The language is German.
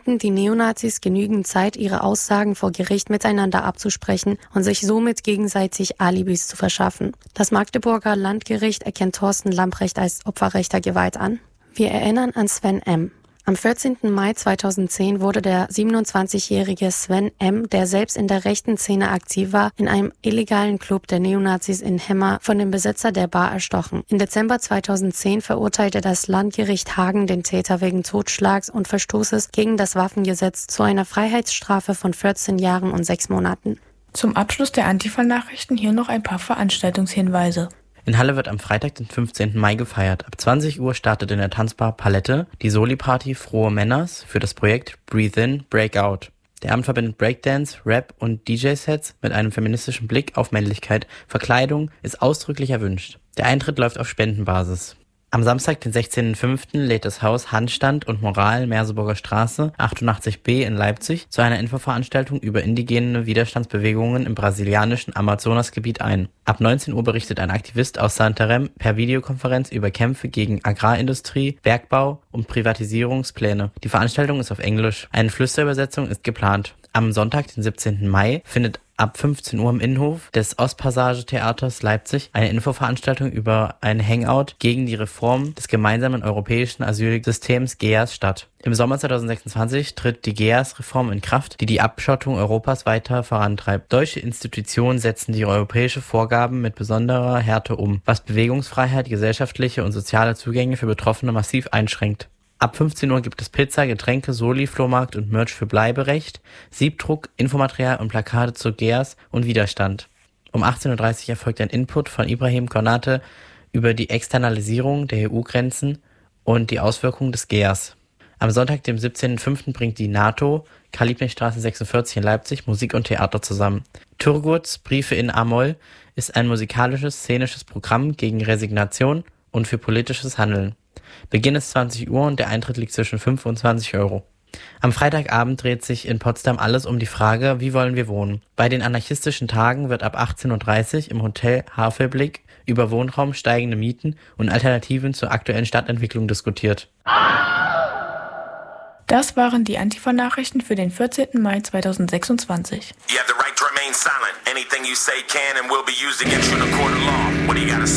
hatten die Neonazis genügend Zeit, ihre Aussagen vor Gericht miteinander abzusprechen und sich somit gegenseitig Alibis zu verschaffen. Das Magdeburger Landgericht erkennt Thorsten Lamprecht als Opferrechter geweiht an. Wir erinnern an Sven M. Am 14. Mai 2010 wurde der 27-jährige Sven M., der selbst in der rechten Szene aktiv war, in einem illegalen Club der Neonazis in Hemmer von dem Besitzer der Bar erstochen. Im Dezember 2010 verurteilte das Landgericht Hagen den Täter wegen Totschlags und Verstoßes gegen das Waffengesetz zu einer Freiheitsstrafe von 14 Jahren und 6 Monaten. Zum Abschluss der Antifa-Nachrichten hier noch ein paar Veranstaltungshinweise. In Halle wird am Freitag, den 15. Mai gefeiert. Ab 20 Uhr startet in der Tanzbar Palette die Soli-Party Frohe Männers für das Projekt Breathe In, Break Out. Der Abend verbindet Breakdance, Rap und DJ-Sets mit einem feministischen Blick auf Männlichkeit. Verkleidung ist ausdrücklich erwünscht. Der Eintritt läuft auf Spendenbasis. Am Samstag, den 16.05. lädt das Haus Handstand und Moral Merseburger Straße 88b in Leipzig zu einer Infoveranstaltung über indigene Widerstandsbewegungen im brasilianischen Amazonasgebiet ein. Ab 19 Uhr berichtet ein Aktivist aus Santarém per Videokonferenz über Kämpfe gegen Agrarindustrie, Bergbau und Privatisierungspläne. Die Veranstaltung ist auf Englisch. Eine Flüsterübersetzung ist geplant. Am Sonntag, den 17. Mai, findet ab 15 Uhr im Innenhof des Ostpassage-Theaters Leipzig eine Infoveranstaltung über ein Hangout gegen die Reform des gemeinsamen europäischen Asylsystems GEAS statt. Im Sommer 2026 tritt die GEAS-Reform in Kraft, die die Abschottung Europas weiter vorantreibt. Deutsche Institutionen setzen die europäische Vorgaben mit besonderer Härte um, was Bewegungsfreiheit, gesellschaftliche und soziale Zugänge für Betroffene massiv einschränkt. Ab 15 Uhr gibt es Pizza, Getränke, Soli, Flohmarkt und Merch für Bleiberecht, Siebdruck, Infomaterial und Plakate zu GEAS und Widerstand. Um 18.30 Uhr erfolgt ein Input von Ibrahim Konate über die Externalisierung der EU-Grenzen und die Auswirkungen des GEAS. Am Sonntag, dem 17.05. bringt die NATO, Karl-Liebknecht-Straße 46 in Leipzig, Musik und Theater zusammen. Turgurts Briefe in A-Moll ist ein musikalisches, szenisches Programm gegen Resignation und für politisches Handeln. Beginn ist 20 Uhr und der Eintritt liegt zwischen 5 und 20 Euro. Am Freitagabend dreht sich in Potsdam alles um die Frage, wie wollen wir wohnen? Bei den anarchistischen Tagen wird ab 18.30 Uhr im Hotel Havelblick über Wohnraum, steigende Mieten und Alternativen zur aktuellen Stadtentwicklung diskutiert. Das waren die Antifa-Nachrichten für den 14. Mai 2026. You have the right to remain silent. Anything you say can and will be used against you in a court of law. What do you gotta say?